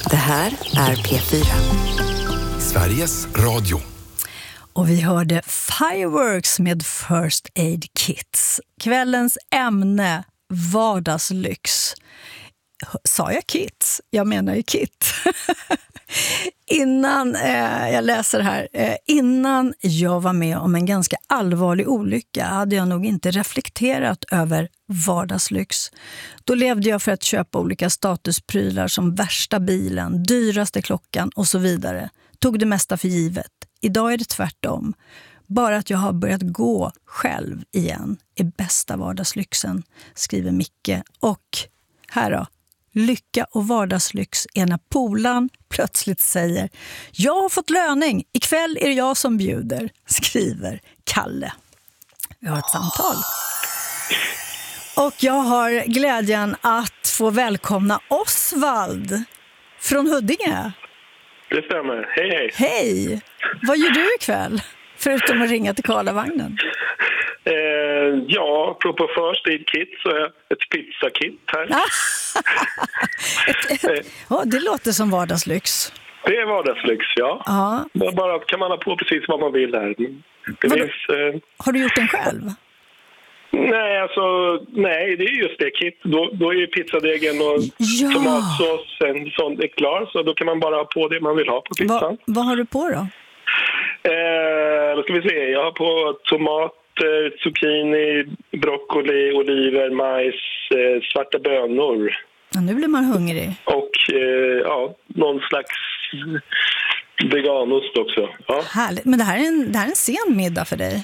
Det här är P4. Sveriges Radio. Och vi hörde Fireworks med First Aid Kits. Kvällens ämne, vardagslyx. Sa jag kits? Jag menar ju kit. Innan jag läser här, innan jag var med om en ganska allvarlig olycka hade jag nog inte reflekterat över vardagslyx. Då levde jag för att köpa olika statusprylar som värsta bilen, dyraste klockan och så vidare. Tog det mesta för givet. Idag är det tvärtom. Bara att jag har börjat gå själv igen är bästa vardagslyxen, skriver Micke. Och här då. Lycka och vardagslyx är när polan plötsligt säger jag har fått löning, ikväll är det jag som bjuder, skriver Kalle. Vi har ett samtal. Och jag har glädjen att få välkomna Osvald från Huddinge. Det stämmer. Hej, hej. Hej! Vad gör du ikväll? Förutom att ringa till Karlavagnen. Ja, apropå First Aid Kit så är ett pizzakit här. Ja, det låter som vardagslyx. Det är vardagslyx, ja. Bara kan man ha på precis vad man vill här. Har du gjort den själv? Nej, det är just det kit. Då är ju pizzadegen och tomatsås en sån är klar. Så då kan man bara ha på det man vill ha på pizzan. Vad har du på då? Då ska vi se. Jag har på tomater, zucchini, broccoli, oliver, majs, svarta bönor. Ja, nu blir man hungrig. Och någon slags veganost också. Ja. Härligt. Men det här är en sen middag för dig.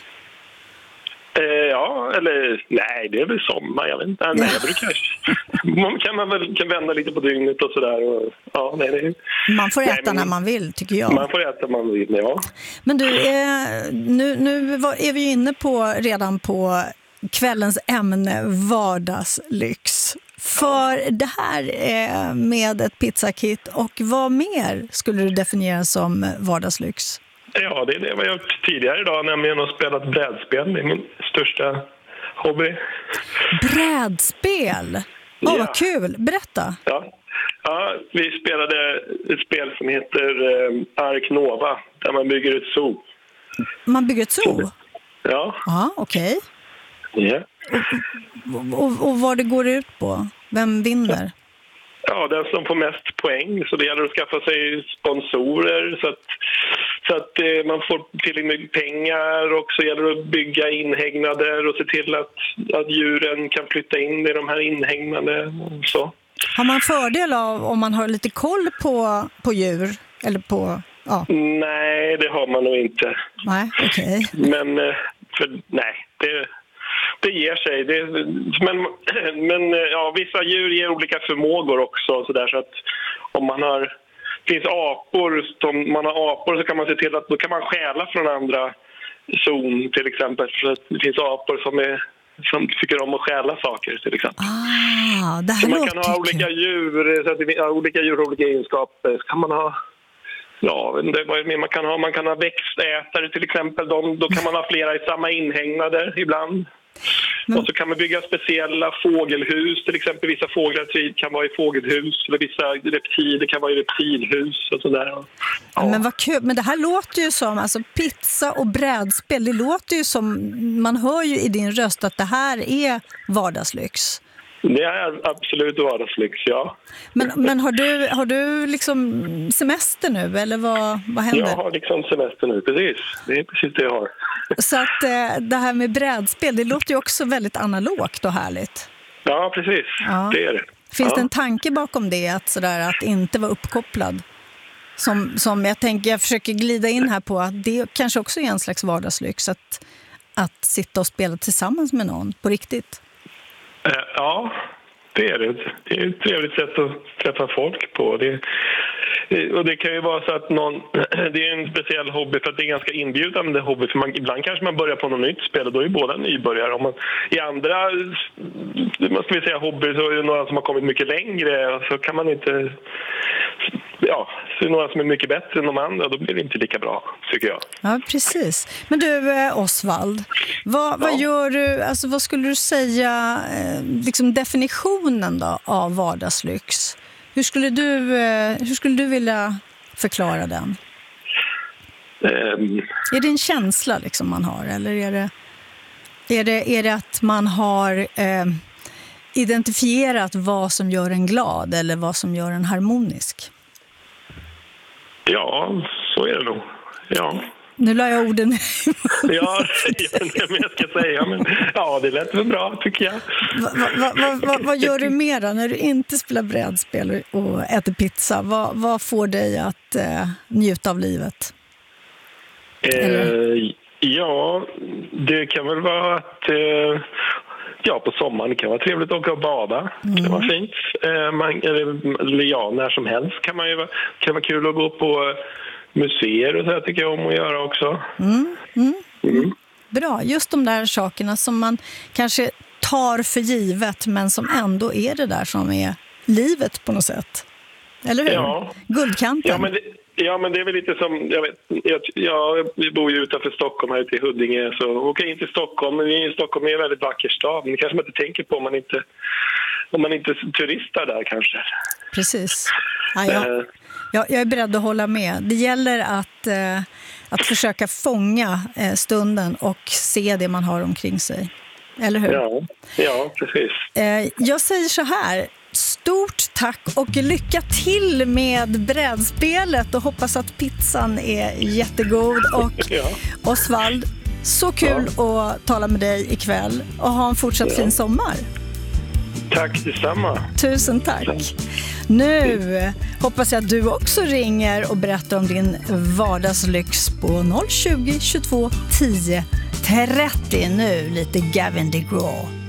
Nej, det är väl sommar, jag vet inte. Nej, jag brukar kan vända lite på dygnet och sådär. Man får äta när man vill, tycker jag. Man får äta när man vill, ja. Men du, nu är vi inne redan på kvällens ämne, vardagslyx. För det här med ett pizzakit, och vad mer skulle du definiera som vardagslyx? Ja, det är det jag har gjort tidigare idag, nämligen att spela ett brädspel. Det är min största hobby. Brädspel? Vad kul. Berätta. Ja, vi spelade ett spel som heter Ark Nova, där man bygger ett zoo. Man bygger ett zoo? Ja. Ja, okej. Ja. Och vad det går ut på? Vem vinner? Ja, den som får mest poäng. Så det gäller att skaffa sig sponsorer så att man får tillräckligt med pengar, och så gäller det att bygga inhägnader och se till att djuren kan flytta in i de här inhägnaderna och så. Har man fördel av om man har lite koll på djur? Eller på, ja. Nej, det har man nog inte. Nej, okej. Men det ger sig. Men vissa djur ger olika förmågor också. Så att om man finns apor, så kan man se till att då kan man stjäla från andra zon till exempel. Så att det finns apor som tycker om att stjäla saker till exempel. Det här så man kan ha olika djur, så att olika djur har olika egenskaper. Så kan man ha man kan ha växtätare till exempel. Då kan man ha flera i samma inhägnader ibland. Och så kan man bygga speciella fågelhus, till exempel vissa fåglar kan vara i fågelhus, eller vissa reptiler kan vara i reptilhus och sådär. Ja. Men vad kul, men det här låter ju som, alltså pizza och brädspel, det låter ju som, man hör ju i din röst att det här är vardagslyx. Det är absolut vardagslyx, ja. Men har du liksom semester nu, eller vad händer? Jag har liksom semester nu, precis. Det är precis det jag har. Så att det här med brädspel, det låter ju också väldigt analogt och härligt. Ja, precis. Ja. Det är det. Finns det en tanke bakom det, att inte vara uppkopplad? Som jag försöker glida in här på att det kanske också är en slags vardagslyx, att sitta och spela tillsammans med någon på riktigt. Ja, det är det. Det är ett trevligt sätt att träffa folk på. Och det kan ju vara så att det är en speciell hobby för att det är ganska inbjudande hobby. För ibland kanske man börjar på något nytt spel och då är båda nybörjare. I andra, måste vi säga, hobby så är det några som har kommit mycket längre och så kan man inte... Ja, så är det några som är mycket bättre än de andra, då blir det inte lika bra, tycker jag. Ja, precis. Men du, Osvald, vad gör du, alltså vad skulle du säga, liksom definitionen då av vardagslyx? Hur skulle du vilja förklara den? Är det en känsla liksom man har, eller är det att man har identifierat vad som gör en glad eller vad som gör en harmonisk? Ja, så är det nog. Ja. Nu la jag orden i Ja, men jag ska säga, men ja, det lät väl bra tycker jag. Vad gör du mer då när du inte spelar brädspel och äter pizza? Vad får dig att njuta av livet? Ja, det kan väl vara att på sommaren det kan vara trevligt att åka och bada. Det kan vara fint. När som helst kan det vara kul att gå på museer och så här tycker jag om att göra också. Bra, just de där sakerna som man kanske tar för givet men som ändå är det där som är livet på något sätt. Eller hur? Ja. Guldkanten. Men det är väl lite som, vi bor ju utanför Stockholm här ute i Huddinge, så åker in till Stockholm, men Stockholm är en väldigt vacker stad, men det kanske man inte tänker på om man inte turistar där kanske. Precis. Jag är beredd att hålla med. Det gäller att försöka fånga stunden och se det man har omkring sig. Eller hur? Ja, precis. Jag säger så här. Stort tack och lycka till med brädspelet och hoppas att pizzan är jättegod. Och Osvald, så kul att tala med dig ikväll och ha en fortsatt fin sommar. Tack detsamma. Tusen tack. Nu hoppas jag att du också ringer och berättar om din vardagslyx på 020 22 10 30. Nu lite Gavin DeGraw.